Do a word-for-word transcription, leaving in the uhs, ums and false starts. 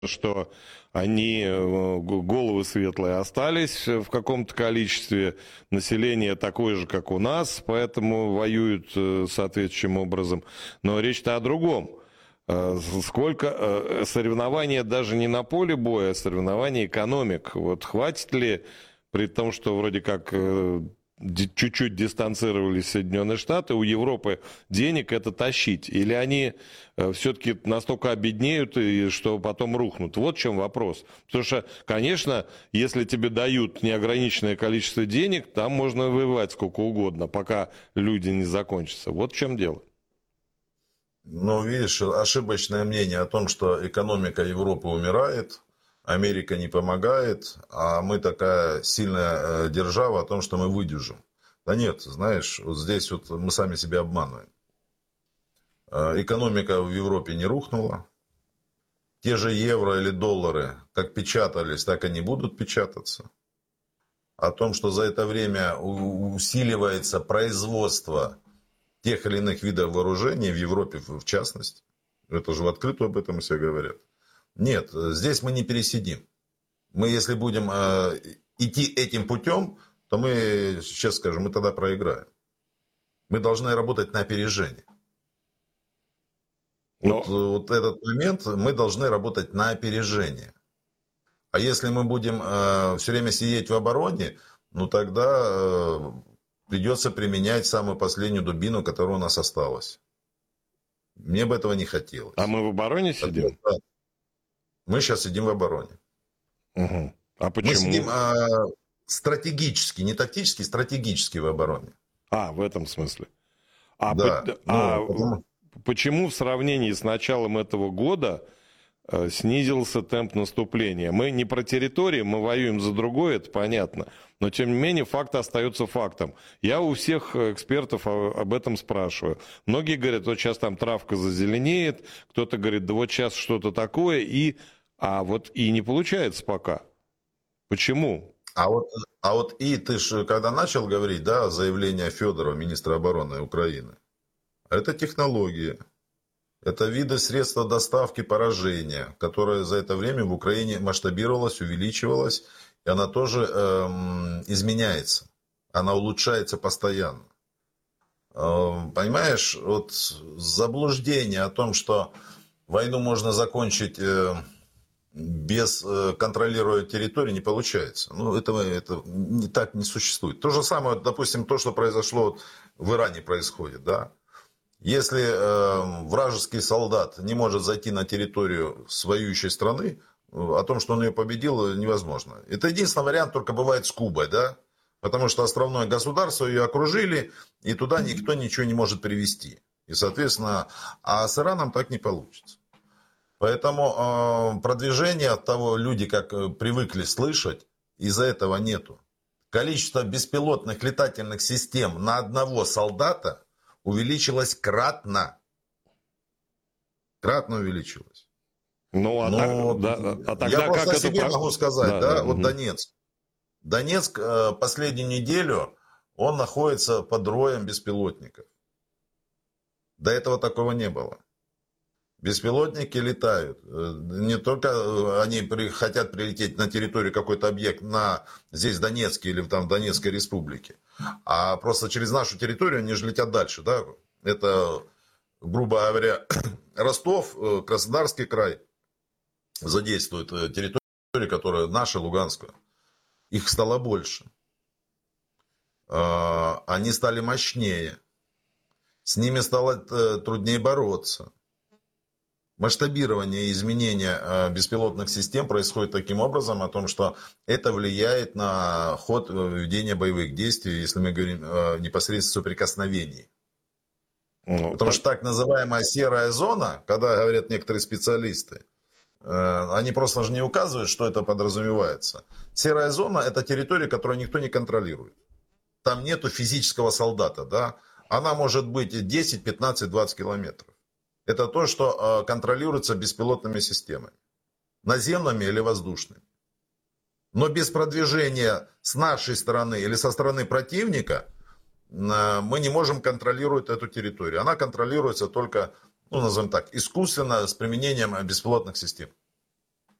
что они, головы светлые, остались в каком-то количестве, население такое же, как у нас, поэтому воюют соответствующим образом. Но речь-то о другом. Сколько соревнования даже не на поле боя, а соревнования экономик. Вот хватит ли, при том, что вроде как чуть-чуть дистанцировались Соединенные Штаты, у Европы денег это тащить? Или они все-таки настолько обеднеют, что потом рухнут? Вот в чем вопрос. Потому что, конечно, если тебе дают неограниченное количество денег, там можно воевать сколько угодно, пока люди не закончатся. Вот в чем дело. Ну, видишь, ошибочное мнение о том, что экономика Европы умирает, Америка не помогает, а мы такая сильная держава о том, что мы выдержим. Да нет, знаешь, вот здесь вот мы сами себя обманываем. Экономика в Европе не рухнула. Те же евро или доллары, как печатались, так они будут печататься. О том, что за это время усиливается производство тех или иных видов вооружений, в Европе в частности. Это же в открытую об этом все говорят. Нет, здесь мы не пересидим. Мы, если будем э, идти этим путем, то мы, сейчас скажем, мы тогда проиграем. Мы должны работать на опережение. Но... Вот, вот этот момент мы должны работать на опережение. А если мы будем э, все время сидеть в обороне, ну тогда э, придется применять самую последнюю дубину, которая у нас осталась. Мне бы этого не хотелось. А мы в обороне сидим? Мы сейчас сидим в обороне. Угу. А почему? Мы сидим а, стратегически, не тактически, стратегически в обороне. А, в этом смысле. А, да, по... ну, а потому... почему в сравнении с началом этого года э, снизился темп наступления? Мы не про территории, мы воюем за другое, это понятно. Но, тем не менее, факт остается фактом. Я у всех экспертов об этом спрашиваю. Многие говорят, вот сейчас там травка зазеленеет, кто-то говорит, да вот сейчас что-то такое, и... а вот и не получается пока. Почему? А вот, а вот и ты же, когда начал говорить, да, заявление Федорова, министра обороны Украины, это технологии, это виды средства доставки поражения, которое за это время в Украине масштабировалось, увеличивалось, и она тоже эм, изменяется, она улучшается постоянно. Эм, понимаешь, вот заблуждение о том, что войну можно закончить э, без э, контролируя территорию, не получается. Ну, этого это не, так не существует. То же самое, допустим, то, что произошло в Иране, происходит, да. Если э, вражеский солдат не может зайти на территорию воюющей страны, о том, что он ее победил, невозможно. Это единственный вариант, только бывает с Кубой, да? Потому что островное государство ее окружили, и туда никто ничего не может привезти. И, соответственно, а с Ираном так не получится. Поэтому э, продвижение от того, люди как привыкли слышать, из-за этого нету. Количество беспилотных летательных систем на одного солдата увеличилось кратно. Кратно увеличилось. Ну, а, Но, так, да, а тогда я просто как о себе это... могу сказать, да, да, да, вот угу. Донецк. Донецк э, последнюю неделю, он находится под роем беспилотников. До этого такого не было. Беспилотники летают. Не только они при, хотят прилететь на территорию какой-то объект на, здесь в Донецке или там в Донецкой республике, а просто через нашу территорию они же летят дальше. Да? Это, грубо говоря, Ростов, Краснодарский край задействуют территорию, которая наша, Луганская. Их стало больше. Они стали мощнее. С ними стало труднее бороться. Масштабирование и изменение беспилотных систем происходит таким образом, о том, что это влияет на ход ведения боевых действий, если мы говорим непосредственно о соприкосновении. Ну, Потому так... что так называемая серая зона, когда говорят некоторые специалисты, они просто же не указывают, что это подразумевается. Серая зона – это территория, которую никто не контролирует. Там нету физического солдата, да? Она может быть десять, пятнадцать, двадцать километров. Это то, что контролируется беспилотными системами. Наземными или воздушными. Но без продвижения с нашей стороны или со стороны противника мы не можем контролировать эту территорию. Она контролируется только, ну, назовем так, искусственно с применением беспилотных систем.